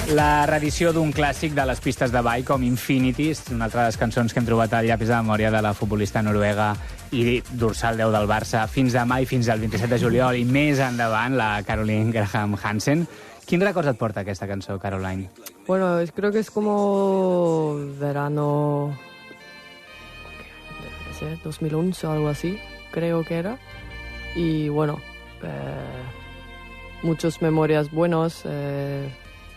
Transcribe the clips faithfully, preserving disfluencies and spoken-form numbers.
La reedició d'un clàssic de les pistes de ball com Infinity, una altra de les cançons que hem trobat al llapis de memòria de la futbolista noruega i dorsal deu del Barça fins demà i fins al vint-i-set de juliol i més endavant, la Caroline Graham Hansen. Quins records et porta aquesta cançó, Caroline? Bueno, creo que es como verano no sé, dos mil once o algo así, creo que era. Y bueno, eh, muchas memorias buenas. Eh,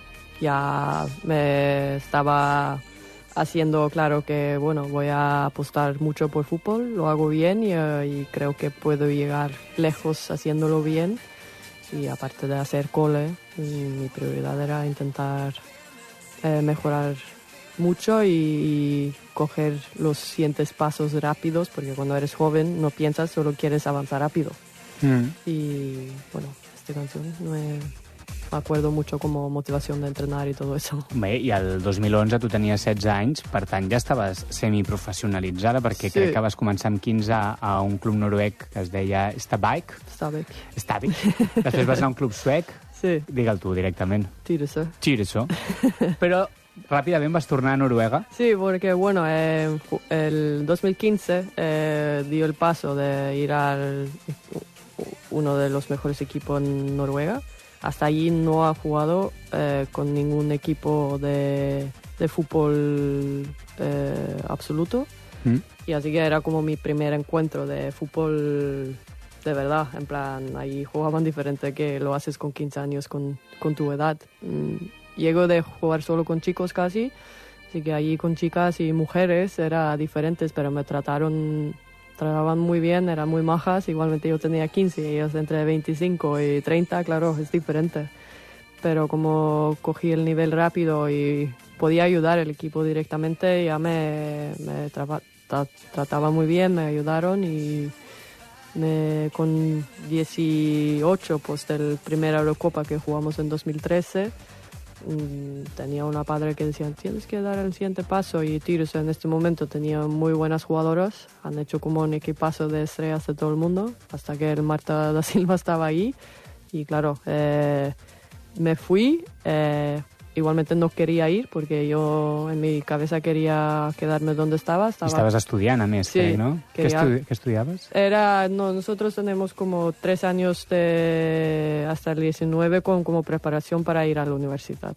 ya me estaba haciendo claro que bueno, voy a apostar mucho por fútbol, lo hago bien y, uh, y creo que puedo llegar lejos haciéndolo bien. Y aparte de hacer cole, mi prioridad era intentar eh, mejorar mucho y, y coger los siguientes pasos rápidos, porque cuando eres joven no piensas, solo quieres avanzar rápido. Mm. Y bueno, esta canción no me... Me acuerdo mucho como motivación de entrenar i tot això. Bé, i el dos mil onze tu tenies setze anys, per tant ja estaves semiprofessionalitzada, perquè sí. Crec que vas començar amb quinze a un club noruec que es deia Stabæk. Stabæk. Stabæk. Després vas anar a un club suec. Sí. Digue'l tu directament. Tyresö. Tyresö. Però ràpidament vas tornar a Noruega. Sí, porque bueno, eh, el dos mil quince eh, dio el paso de ir al uno de los mejores equipos en Noruega. Hasta allí no ha jugado eh, con ningún equipo de, de fútbol eh, absoluto. ¿Mm? Y así que era como mi primer encuentro de fútbol de verdad. En plan, ahí jugaban diferente que lo haces con quince años con, con tu edad. Mm, llego de jugar solo con chicos casi, así que allí con chicas y mujeres era diferentes, pero me trataron... Trataban muy bien, eran muy majas. Igualmente yo tenía quince y ellos entre veinticinco y treinta, claro, es diferente. Pero como cogí el nivel rápido y podía ayudar al equipo directamente, ya me, me tra tra trataba muy bien, me ayudaron y me, con dieciocho, pues del primer Eurocopa que jugamos en dos mil trece, tenía una padre que decía tienes que dar el siguiente paso y Tyresö en este momento tenía muy buenas jugadoras, han hecho como un equipazo de estrellas de todo el mundo hasta que el Marta da Silva estaba ahí y claro, eh, me fui, eh, igualmente no quería ir porque yo en mi cabeza quería quedarme donde estaba. estaba... Estabas estudiant, a més, sí, crec, no? Quería... ¿Qué, estudi ¿Qué estudiabas? Era, no, nosotros tenemos como tres años de, hasta el diecinueve con como preparación para ir a la universidad.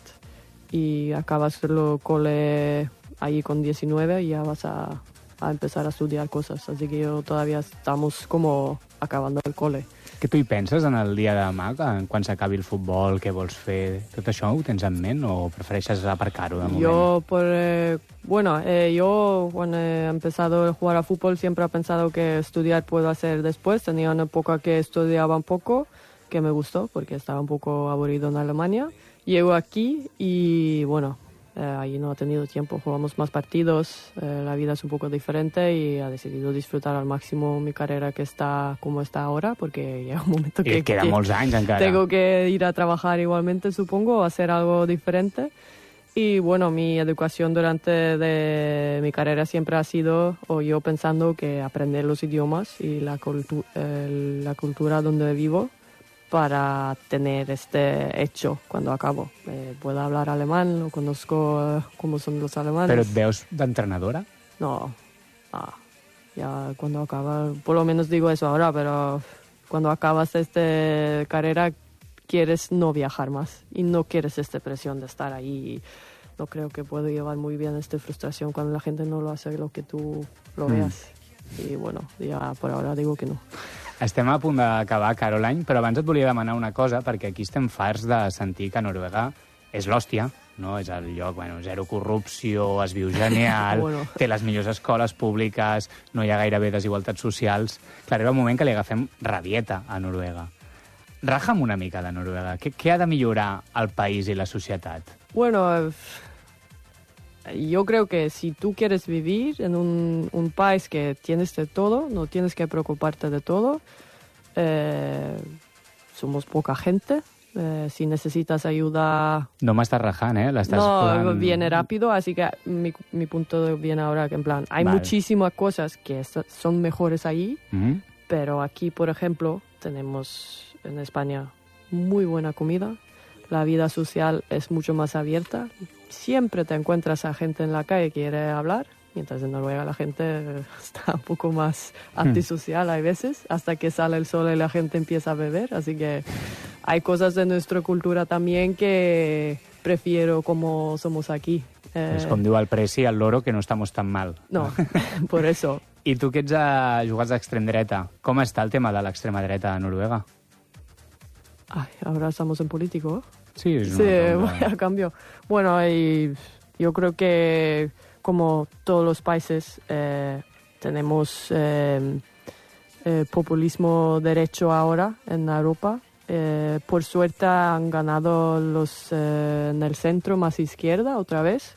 Y acabas el cole ahí con diecinueve y ya vas a, a empezar a estudiar cosas. Así que yo todavía estamos como acabando el cole. Què tu hi penses en el dia de demà, quan s'acabi el futbol, què vols fer? Tot això ho tens en ment o prefereixes aparcar-ho de moment? Yo, por, eh, bueno, eh, yo cuando he empezado a jugar a fútbol siempre he pensado que estudiar puedo hacer después. Tenía una época que estudiaba un poco, que me gustó porque estaba un poco aburrido en Alemania. Llego aquí y, bueno, eh, allí no he tenido tiempo, jugamos más partidos, eh, la vida es un poco diferente y he decidido disfrutar al máximo mi carrera que está como está ahora, porque llega un momento que, I queda que molts anys encara. Tengo que ir a trabajar igualmente, supongo, hacer algo diferente. Y bueno, mi educación durante de mi carrera siempre ha sido, o yo pensando que aprender los idiomas y la, cultu eh, la cultura donde vivo, para tener este hecho cuando acabo. Eh, puedo hablar alemán, lo conozco uh, cómo son los alemanes. ¿Pero et veus d'entrenadora? No, ah, ya cuando acaba, por lo menos digo eso ahora, pero cuando acabas esta carrera quieres no viajar más y no quieres esta presión de estar ahí. No creo que puedo llevar muy bien esta frustración cuando la gente no lo hace lo que tú lo mm. veas. I bueno, ja per ara digo que no. Estem a punt d'acabar, Caroline, però abans et volia demanar una cosa, perquè aquí estem farts de sentir que Noruega és l'hòstia, no? És el lloc, bueno, zero corrupció, es viu genial, bueno. Té les millors escoles públiques, no hi ha gairebé desigualtats socials. Clar, era un moment que li agafem rabieta a Noruega. Raja'm una mica de Noruega. Què, què ha de millorar el país i la societat? Bueno, yo creo que si tú quieres vivir en un, un país que tienes de todo, no tienes que preocuparte de todo, eh, somos poca gente, eh, si necesitas ayuda... No m'estàs rajant, eh? L'estàs no, plan... viene rápido, así que mi, mi punto viene ahora que en plan, hay vale. muchísimas cosas que son mejores ahí, mm-hmm. pero aquí, por ejemplo, tenemos en España muy buena comida, la vida social es mucho más abierta. Siempre te encuentras a gente en la calle que quiere hablar, mientras en Noruega la gente está un poco más antisocial a veces, hasta que sale el sol y la gente empieza a beber. Así que hay cosas de nuestra cultura también que prefiero como somos aquí. Eh... És com diu el Preci, el loro, que no estamos tan mal. No, por eso. I tu que ets a jugar d'extrem dreta, com està el tema de l'extrema dreta a Noruega? Ay, ahora estamos en político. Sí, es sí, a cambio. Bueno, y yo creo que como todos los países eh, tenemos eh, eh, populismo derecho ahora en Europa. Eh, por suerte han ganado los eh, en el centro más izquierda otra vez,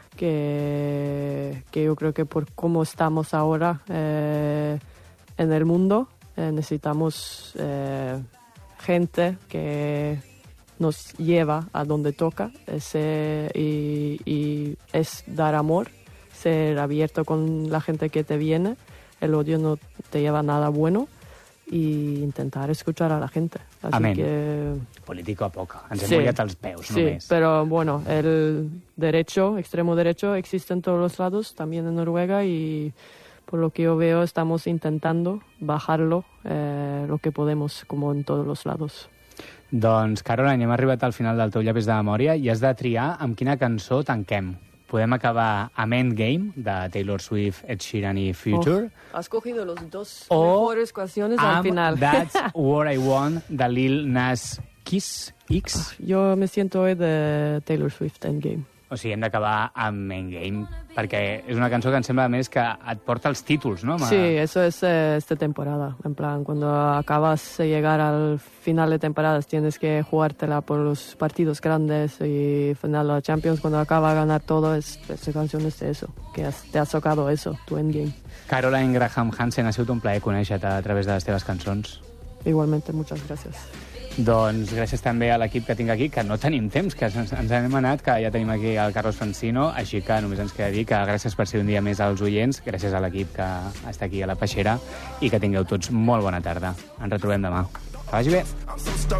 que, que yo creo que por cómo estamos ahora eh, en el mundo eh, necesitamos eh, gente que nos lleva a donde toca ese, y, y es dar amor, ser abierto con la gente que te viene. El odio no te lleva a nada bueno. I intentar escuchar a la gente. Así Amén. Que... Político a poco. Ens sí, hem mullat els peus, sí, només. Pero bueno, el derecho, extremo derecho, existe en todos los lados, también en Noruega, y por lo que yo veo estamos intentando bajarlo eh, lo que podemos, como en todos los lados. Doncs, Caroline, hem arribat al final del teu llapis de memòria i has de triar amb quina cançó tanquem. Podem acabar amb Endgame, de Taylor Swift, Ed Sheeran i Future. Oh, has cogido los dos o mejores canciones al final. That's What I Want, de Lil Nas Kiss X. Yo me siento hoy de Taylor Swift, Endgame. O sigui, hem d'acabar amb Endgame, perquè és una cançó que em sembla, a més, que et porta els títols, no? Sí, eso es eh, esta temporada. En plan, cuando acabas de llegar al final de temporadas, tienes que jugártela por los partidos grandes y final de la Champions, cuando acaba a ganar todo, es, esta canción es de eso, que has, te has tocado eso, tu Endgame. Caroline Graham Hansen, ha sigut un plaer conèixer-te a través de les teves cançons. Igualmente, muchas gracias. Doncs gràcies també a l'equip que tinc aquí, que no tenim temps, que ens, ens hem anat, que ja tenim aquí el Carlos Francino, així que només ens queda dir que gràcies per ser un dia més als oients, gràcies a l'equip que està aquí a la Peixera, i que tingueu tots molt bona tarda. Ens retrobem demà. Que vagi bé.